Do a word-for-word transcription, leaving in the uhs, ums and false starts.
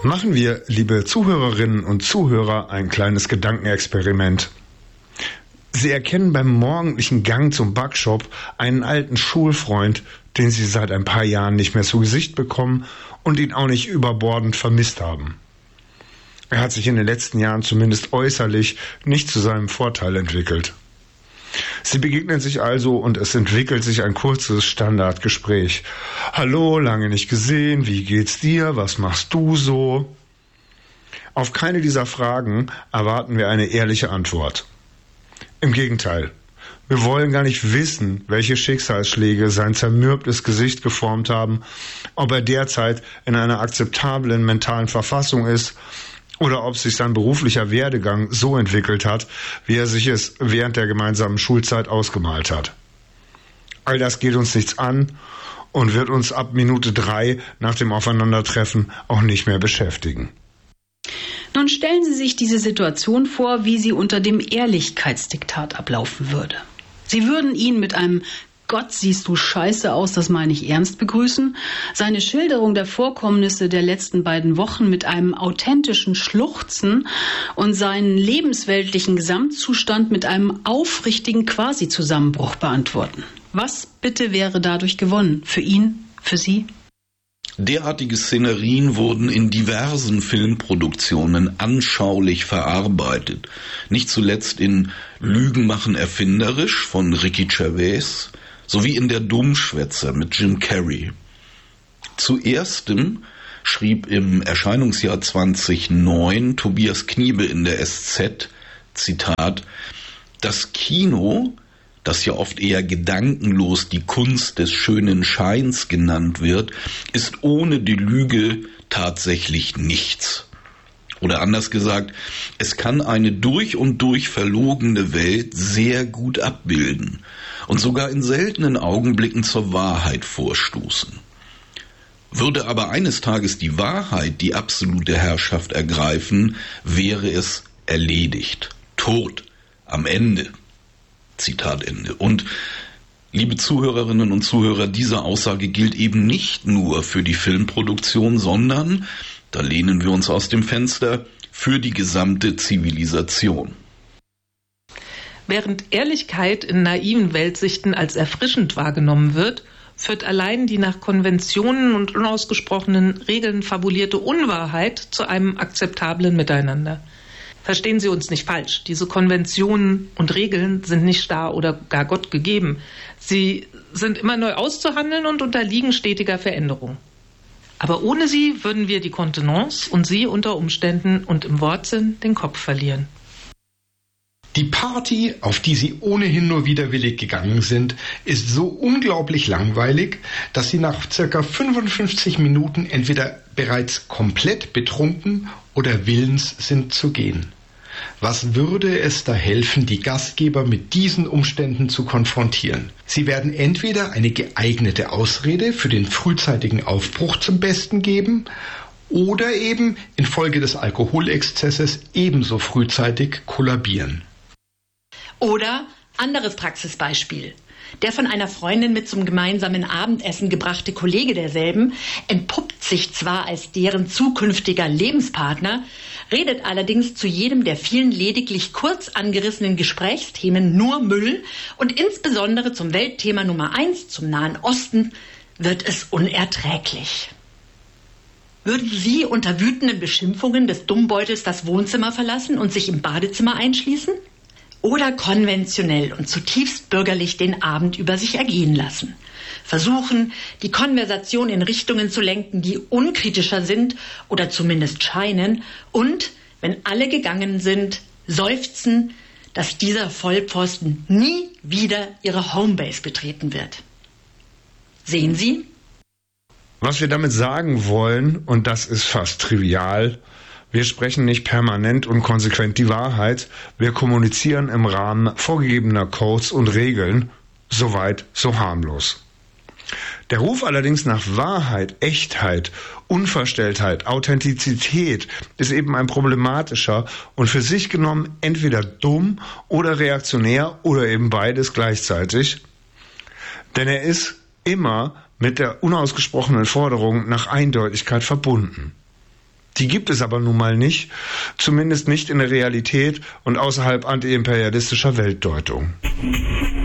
Machen wir, liebe Zuhörerinnen und Zuhörer, ein kleines Gedankenexperiment. Sie erkennen beim morgendlichen Gang zum Backshop einen alten Schulfreund, den Sie seit ein paar Jahren nicht mehr zu Gesicht bekommen und ihn auch nicht überbordend vermisst haben. Er hat sich in den letzten Jahren zumindest äußerlich nicht zu seinem Vorteil entwickelt. Sie begegnen sich also und es entwickelt sich ein kurzes Standardgespräch. Hallo, lange nicht gesehen, wie geht's dir, was machst du so? Auf keine dieser Fragen erwarten wir eine ehrliche Antwort. Im Gegenteil, wir wollen gar nicht wissen, welche Schicksalsschläge sein zermürbtes Gesicht geformt haben, ob er derzeit in einer akzeptablen mentalen Verfassung ist, oder ob sich sein beruflicher Werdegang so entwickelt hat, wie er sich es während der gemeinsamen Schulzeit ausgemalt hat. All das geht uns nichts an und wird uns ab Minute drei nach dem Aufeinandertreffen auch nicht mehr beschäftigen. Nun stellen Sie sich diese Situation vor, wie sie unter dem Ehrlichkeitsdiktat ablaufen würde. Sie würden ihn mit einem Gott, siehst du scheiße aus, das meine ich ernst, begrüßen, seine Schilderung der Vorkommnisse der letzten beiden Wochen mit einem authentischen Schluchzen und seinen lebensweltlichen Gesamtzustand mit einem aufrichtigen Quasi-Zusammenbruch beantworten. Was bitte wäre dadurch gewonnen? Für ihn, für Sie? Derartige Szenerien wurden in diversen Filmproduktionen anschaulich verarbeitet. Nicht zuletzt in Lügen machen erfinderisch von Ricky Gervais sowie in Der Dummschwätzer mit Jim Carrey. Zu erstem schrieb im Erscheinungsjahr zweitausendneun Tobias Kniebe in der S Z, Zitat, das Kino, das ja oft eher gedankenlos die Kunst des schönen Scheins genannt wird, ist ohne die Lüge tatsächlich nichts. Oder anders gesagt, es kann eine durch und durch verlogene Welt sehr gut abbilden und sogar in seltenen Augenblicken zur Wahrheit vorstoßen. Würde aber eines Tages die Wahrheit die absolute Herrschaft ergreifen, wäre es erledigt, tot, am Ende. Zitat Ende. Und liebe Zuhörerinnen und Zuhörer, diese Aussage gilt eben nicht nur für die Filmproduktion, sondern, da lehnen wir uns aus dem Fenster, für die gesamte Zivilisation. Während Ehrlichkeit in naiven Weltsichten als erfrischend wahrgenommen wird, führt allein die nach Konventionen und unausgesprochenen Regeln fabulierte Unwahrheit zu einem akzeptablen Miteinander. Verstehen Sie uns nicht falsch, diese Konventionen und Regeln sind nicht starr oder gar Gott gegeben. Sie sind immer neu auszuhandeln und unterliegen stetiger Veränderung. Aber ohne sie würden wir die Kontenance und Sie unter Umständen und im Wortsinn den Kopf verlieren. Die Party, auf die Sie ohnehin nur widerwillig gegangen sind, ist so unglaublich langweilig, dass Sie nach circa fünfundfünfzig Minuten entweder bereits komplett betrunken oder willens sind zu gehen. Was würde es da helfen, die Gastgeber mit diesen Umständen zu konfrontieren? Sie werden entweder eine geeignete Ausrede für den frühzeitigen Aufbruch zum Besten geben oder eben infolge des Alkoholexzesses ebenso frühzeitig kollabieren. Oder anderes Praxisbeispiel. Der von einer Freundin mit zum gemeinsamen Abendessen gebrachte Kollege derselben entpuppt sich zwar als deren zukünftiger Lebenspartner, redet allerdings zu jedem der vielen lediglich kurz angerissenen Gesprächsthemen nur Müll und insbesondere zum Weltthema Nummer eins, zum Nahen Osten, wird es unerträglich. Würden Sie unter wütenden Beschimpfungen des Dummbeutels das Wohnzimmer verlassen und sich im Badezimmer einschließen? Oder konventionell und zutiefst bürgerlich den Abend über sich ergehen lassen. Versuchen, die Konversation in Richtungen zu lenken, die unkritischer sind oder zumindest scheinen. Und, wenn alle gegangen sind, seufzen, dass dieser Vollpfosten nie wieder ihre Homebase betreten wird. Sehen Sie? Was wir damit sagen wollen, und das ist fast trivial, wir sprechen nicht permanent und konsequent die Wahrheit, wir kommunizieren im Rahmen vorgegebener Codes und Regeln, soweit so harmlos. Der Ruf allerdings nach Wahrheit, Echtheit, Unverstelltheit, Authentizität ist eben ein problematischer und für sich genommen entweder dumm oder reaktionär oder eben beides gleichzeitig, denn er ist immer mit der unausgesprochenen Forderung nach Eindeutigkeit verbunden. Die gibt es aber nun mal nicht, zumindest nicht in der Realität und außerhalb antiimperialistischer Weltdeutung.